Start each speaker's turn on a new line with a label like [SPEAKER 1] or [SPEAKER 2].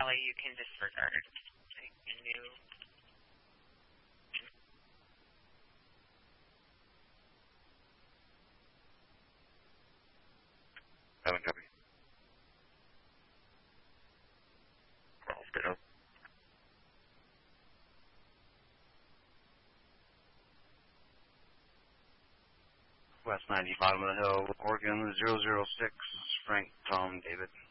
[SPEAKER 1] Kelly, you can disregard. New.
[SPEAKER 2] 7 copy. Cross go. West 90, bottom of the hill, Oregon 006, Frank, Tom, David.